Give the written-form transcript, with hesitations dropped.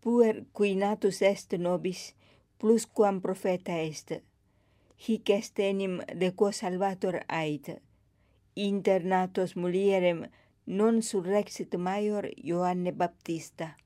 puer qui natus est nobis, plusquam profeta est. Hic est enim de quo salvator ait. Inter natos mulierem non surrexit maior Ioanne Baptista.